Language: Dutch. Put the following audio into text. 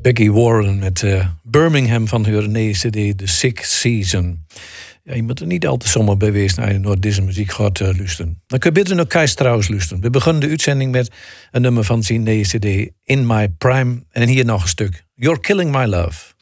Becky Warren met Birmingham van haar nieuwe CD The Sixth Season. Ja, je moet er niet al te zomaar bij wezen als je naar deze muziek gaat luisteren. Dan kun je beter naar Kai Strauss luisteren. We beginnen de uitzending met een nummer van zijn nieuwe CD In My Prime. En hier nog een stuk. You're Killing My Love.